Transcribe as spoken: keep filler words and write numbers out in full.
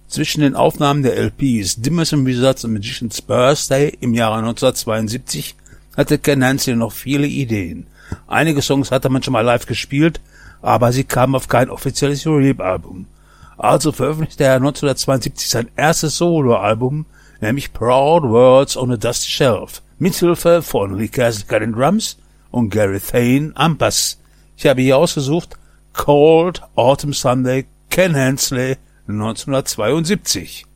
Zwischen den Aufnahmen der L Ps Dimmers and Wizards und Magician's Birthday im Jahre neunzehnhundertzweiundsiebzig hatte Ken Hensley noch viele Ideen. Einige Songs hatte man schon mal live gespielt, aber sie kamen auf kein offizielles Rap-Album. Also veröffentlichte er neunzehnhundertzweiundsiebzig sein erstes Soloalbum, nämlich Proud Words on a Dusty Shelf, mithilfe von Lee Caslick an den Drums und Gary Thane am Bass. Ich habe hier ausgesucht Cold Autumn Sunday, Ken Hensley, neunzehnhundertzweiundsiebzig.